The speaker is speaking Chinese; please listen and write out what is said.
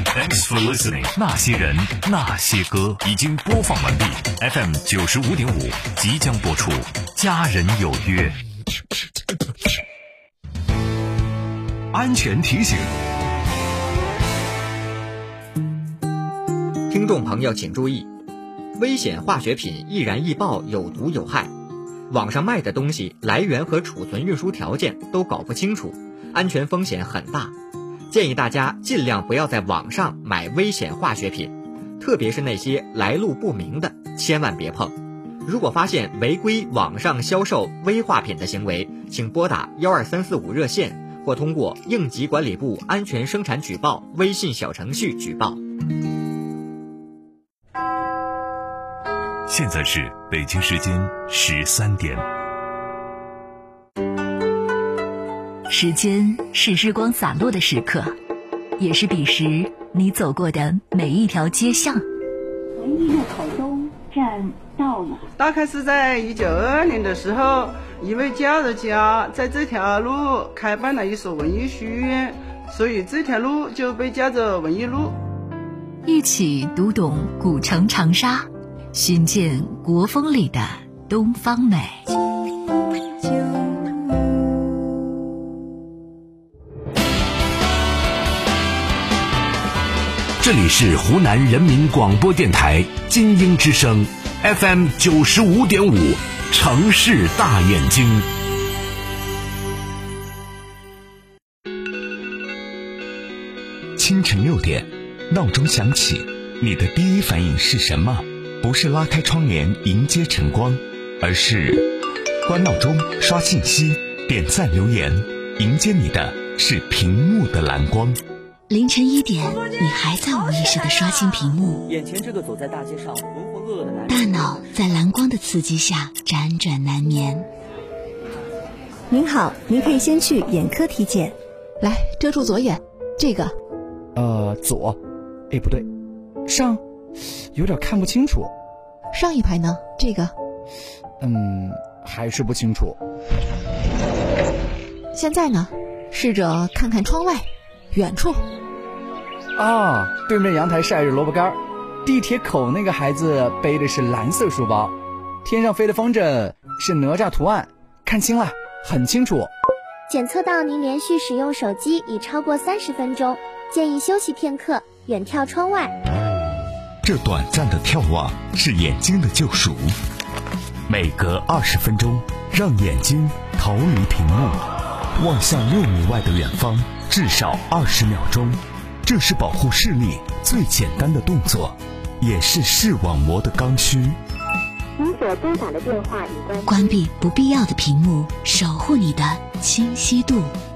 Thanks for listening。那些人，那些歌已经播放完毕。FM 95.5即将播出。家人有约。安全提醒。 听众朋友请注意，危险化学品易燃易爆，有毒有害。网上卖的东西来源和储存运输条件都搞不清楚，安全风险很大。建议大家尽量不要在网上买危险化学品，特别是那些来路不明的，千万别碰。如果发现违规网上销售危化品的行为，请拨打12345热线，或通过应急管理部安全生产举报微信小程序举报。 现在是北京时间13点。 时间是日光洒落的时刻，也是彼时你走过的每一条街巷。 文艺路口东站到了。 大概是在1922年的时候，一位家的家在这条路开办了一所文艺书院，所以这条路就被叫做文艺路。 一起读懂古城长沙，寻见国风里的东方美。 这里是湖南人民广播电台金鹰之声 FM 95.5城市大眼睛。 清晨6点，闹钟响起，你的第一反应是什么？不是拉开窗帘迎接晨光，而是关闹钟、刷信息、点赞留言，迎接你的是屏幕的蓝光。 凌晨1点，你还在无意识地刷新屏幕， 眼前这个走在大街上浑浑噩噩的男人， 大脑在蓝光的刺激下辗转难眠。 您好，您可以先去眼科体检。 来，遮住左眼，这个左，不对，上，有点看不清楚。 上一排呢？这个还是不清楚。 现在呢？试着看看窗外，远处。 对面阳台晒着萝卜干，地铁口那个孩子背的是蓝色书包，天上飞的风筝是哪吒图案，看清了，很清楚。 检测到您连续使用手机已超过30分钟，建议休息片刻，远眺窗外。 这短暂的眺望是眼睛的救赎，每隔20分钟，让眼睛逃离屏幕，望向6米外的远方，至少20秒钟。这是保护视力最简单的动作，也是视网膜的刚需。 您所拨打的电话已关闭不必要的屏幕，守护你的清晰度。